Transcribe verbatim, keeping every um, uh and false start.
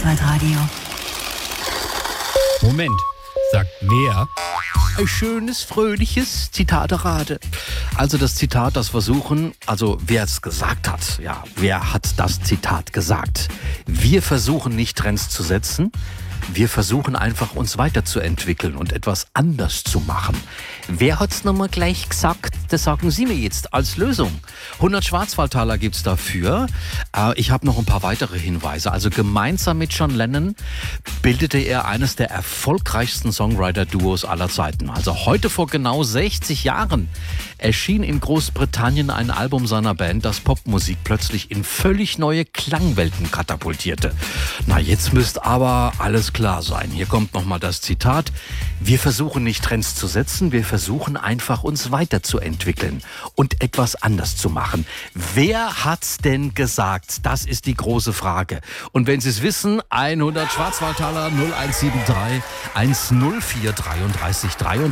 Schwarzwaldradio. Moment, sagt wer? Ein schönes, fröhliches Zitaterate. Also das Zitat, das versuchen, also wer es gesagt hat, ja, wer hat das Zitat gesagt? Wir versuchen nicht Trends zu setzen, wir versuchen einfach uns weiterzuentwickeln und etwas anders zu machen. Wer hat's nochmal gleich gesagt? Das sagen Sie mir jetzt als Lösung. hundert Schwarzwaldtaler gibt's dafür. Äh, ich habe noch ein paar weitere Hinweise. Also gemeinsam mit John Lennon bildete er eines der erfolgreichsten Songwriter-Duos aller Zeiten. Also heute vor genau sechzig Jahren erschien in Großbritannien ein Album seiner Band, das Popmusik plötzlich in völlig neue Klangwelten katapultierte. Na, jetzt müsste aber alles klar sein. Hier kommt nochmal das Zitat. Wir versuchen nicht Trends zu setzen, wir versuchen einfach uns weiterzuentwickeln und etwas anders zu machen. Wer hat's denn gesagt? Das ist die große Frage. Und wenn Sie es wissen, hundert Schwarzwaldtaler null eins sieben drei eins null vier drei drei drei.